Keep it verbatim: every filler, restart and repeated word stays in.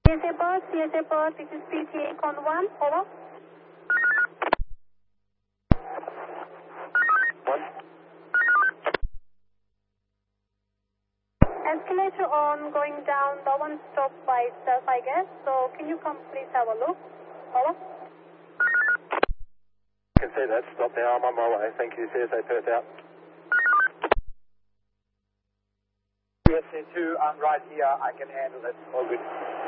C S A Perth, C S A Perth, this is P T A Con one, over. One. Escalator on, going down, the one stop by itself, I guess. So can you come please have a look? Over. I can see that. Stop now. I'm on my way. Thank you. C S A Perth out. C S A two, I'm right here. I can handle it. All good.